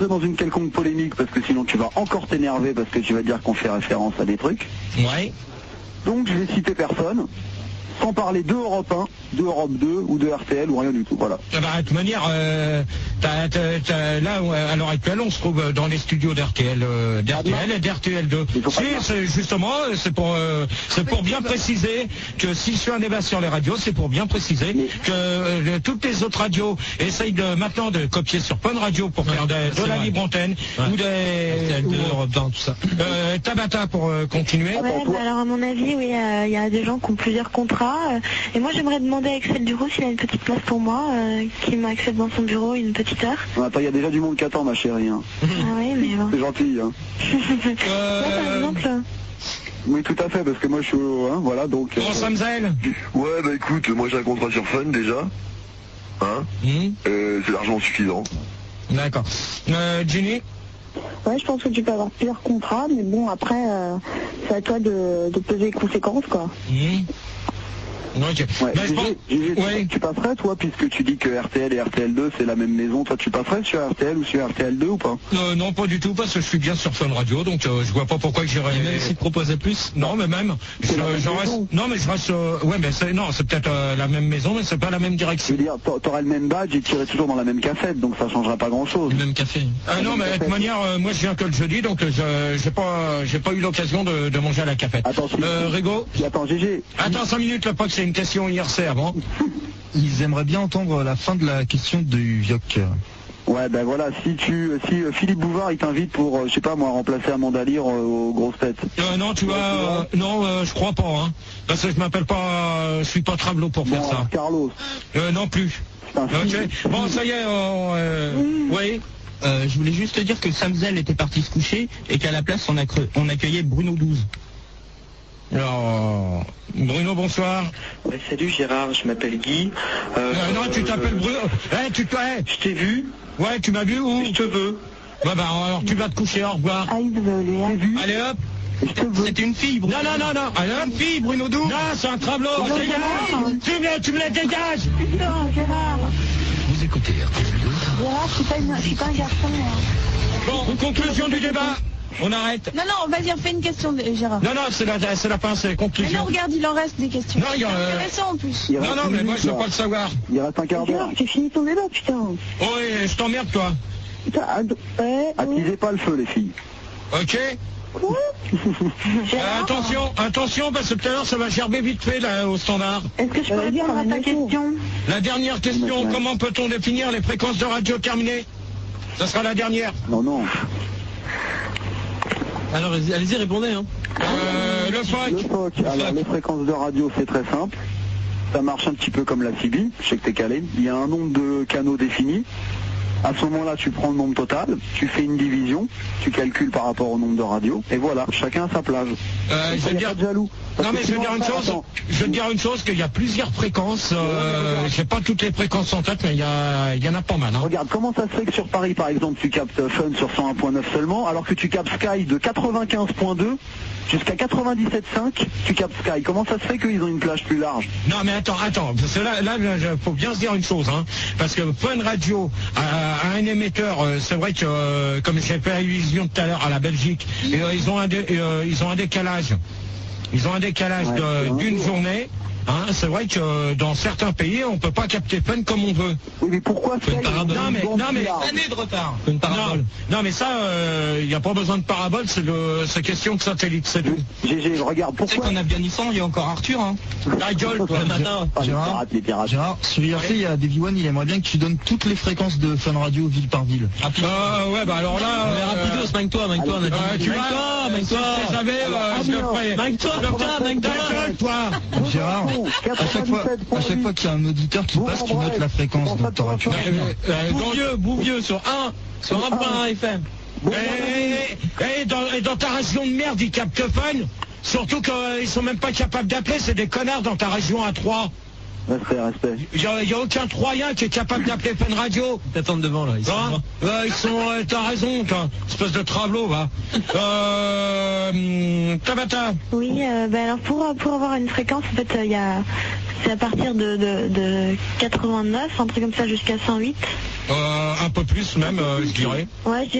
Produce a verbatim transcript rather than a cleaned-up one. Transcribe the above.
dans une quelconque polémique parce que sinon tu vas encore t'énerver parce que tu vas dire qu'on fait référence à des trucs. Ouais. Donc je vais citer personne, sans parler de Europe un, de Europe deux ou de R T L ou rien du tout, voilà. Ah bah, de toute manière, euh, t'as, t'as, t'as, là, à l'heure actuelle, on se trouve dans les studios d'R T L, euh, d'R T L et d'R T L deux. Si, c'est justement, c'est pour, euh, c'est pour bien préciser que si je fais un débat sur les radios, c'est pour bien préciser que euh, toutes les autres radios essayent de, maintenant de copier sur Fun Radio pour faire de, de la libre antenne ouais. ou des R T L deux, Europe un, tout ça. Euh, Tabata pour euh, continuer. Ouais, bah, alors à mon avis, oui, il euh, y a des gens qui ont plusieurs contrats. Euh, et moi, j'aimerais demander à Axel Duroux s'il a une petite place pour moi, euh, qui m'accepte dans son bureau une petite heure. Ouais, attends, il y a déjà du monde qui attend, ma chérie. Hein. Ah oui, mais bon. C'est gentil. Hein. euh... ouais, par exemple. Oui, tout à fait, parce que moi je suis au... Hein, voilà, donc... Bon, euh... Samzel. Ouais, bah écoute, moi j'ai un contrat sur Fun déjà. Hein mmh. euh, C'est largement suffisant. D'accord. Euh, Jenny. Ouais, je pense que tu peux avoir plusieurs contrats, mais bon, après, euh, c'est à toi de, de peser les conséquences, quoi. Mmh. Okay. Ouais, bah, Gégé, pense... Gégé, ouais. tu, tu passerais toi, puisque tu dis que R T L et R T L deux c'est la même maison, toi tu passerais sur R T L ou sur R T L deux ou pas? euh, Non, pas du tout, parce que je suis bien sur Fun Radio, donc euh, je vois pas pourquoi j'irais... Et même s'ils proposaient plus? Non, mais même, je, je reste... Non, mais je reste... Euh... Ouais, mais c'est... Non, c'est peut-être euh, la même maison, mais c'est pas la même direction. Je veux dire, t'aurais le même badge et tu irais toujours dans la même cassette, donc ça changera pas grand-chose. Le même café. Ah non, mais de toute manière, euh, moi je viens que le jeudi, donc je j'ai pas j'ai pas eu l'occasion de, de manger à la cafette. Attends, si, euh, Rigo. Attends, Gégé. Attends cinq minutes, là, pas que c'est une question I R C avant. Ils aimeraient bien entendre la fin de la question du Vioc. Ouais, ben voilà, si tu, si euh, Philippe Bouvard il t'invite pour, euh, je sais pas moi, remplacer Amanda Lear euh, aux grosses têtes. Euh, non, tu vois, euh, non, euh, je crois pas, hein, parce que je m'appelle pas, euh, je suis pas Travelot pour bon, faire ça. Carlos. Euh, non plus. Ok. Bon, ça y est, euh, euh, oui. Euh, je voulais juste te dire que Samzel était parti se coucher et qu'à la place on, a cre... on accueillait Bruno douze. Alors, Bruno, bonsoir. Ouais, salut Gérard, je m'appelle Guy. Euh, euh, non, tu t'appelles euh... Bruno. Eh, tu t'es. Je t'ai vu. Ouais, tu m'as vu où? Je te veux. Bah bah alors tu vas te coucher, au revoir. Ah, il veut, lui, hein. Allez hop. C'était une fille, Bruno. Non, non, non, non. Allez, une fille, Bruno douze. Non, c'est un Travelot. Tu me, tu me la dégages. Putain, Gérard. Vous écoutez R T L deux. Gérard, je suis pas, une... je suis pas un garçon. Hein. Bon, conclusion du débat. On arrête. Non, non, vas-y, refais une question, Gérard. Non, non, c'est la, c'est la fin, c'est la conclusion. Mais non, regarde, il en reste des questions. Non, il y a... C'est intéressant en plus. Non, non, mais moi, je veux pas le savoir. Il reste un quart d'heure. Gérard, tu finis ton débat, putain. Oh, oui, je t'emmerde, toi. Putain, ouais, attisez pas le feu, les filles. Ok. Quoi euh, Attention, attention, parce que tout à l'heure, ça va gerber vite fait, là, au standard. Est-ce que je peux répondre à ta question? La dernière question, comment peut-on définir les fréquences de radio terminées? Ça sera la dernière. Non, non. Alors, allez-y, répondez. Hein. Euh, le F O C. Le F O C. Alors, les fréquences de radio, c'est très simple. Ça marche un petit peu comme la C B. Je sais que t'es calé. Il y a un nombre de canaux défini. À ce moment-là, tu prends le nombre total, tu fais une division, tu calcules par rapport au nombre de radios, et voilà, chacun à sa plage. Euh, je veux dire... jaloux. Non mais je veux dire une chose, attends. je veux dire une chose, qu'il y a plusieurs fréquences, euh, je sais pas toutes les fréquences en tête, mais il y, a, il y en a pas mal. Hein. Regarde, comment ça se fait que sur Paris, par exemple, tu captes Fun sur cent un point neuf seulement, alors que tu captes Sky de quatre-vingt-quinze point deux jusqu'à quatre-vingt-dix-sept point cinq, tu captes Sky. Comment ça se fait qu'ils ont une plage plus large? Non mais attends, attends, parce que là, là, il faut bien se dire une chose, hein, parce que Fun Radio a, a un émetteur, euh, c'est vrai que, euh, comme j'ai fait allusion tout à l'heure à la Belgique, et, euh, ils, ont un dé, euh, ils ont un décalage. Ils ont un décalage ouais, d'une journée. Hein, c'est vrai que euh, dans certains pays, on peut pas capter Fun comme on veut. Oui, mais pourquoi Une parabole. Non, mais, non, mais année de retard. Une parabole. Non, non mais ça, il euh, n'y a pas besoin de parabole, c'est le, c'est question de satellite, c'est tout. Gégé, regarde, pourquoi? Tu sais qu'en Afghanistan, il y a encore Arthur, hein. La gueule, toi, matin. Gérard, Gérard, sur I R C, il y a Davy One, il aimerait bien que tu donnes toutes les fréquences de Fun Radio ville par ville. Rapido. Euh, ouais, bah alors là. Mais rapido, c'est toi, toi, on a dit. Tu vois, toi, j'avais, je le ferais. Mike-toi, mike-toi, toi. Gérard, à chaque fois, à chaque fois qu'il y a un auditeur qui passe, tu notes la fréquence de ta radio. Bouvieux, Bouvieux, sur un, sur un point un F M. Et dans, et dans ta région de merde, ils captent Fun. Surtout qu'ils sont même pas capables d'appeler, c'est des connards dans ta région à Troyes. Respect, respect. Il n'y a, a aucun Troyen qui est capable d'appeler Fun Radio. Ils t'attendent devant là. Ils sont, hein euh, ils sont euh, t'as raison, t'as espèce de travelot, va. Euh, Tabata. Oui, euh, bah alors pour, pour avoir une fréquence, en fait, il euh, y a, c'est à partir de, de, de quatre-vingt-neuf, un truc comme ça, jusqu'à cent huit. Euh, un peu plus même, euh, je dirais. Ouais, je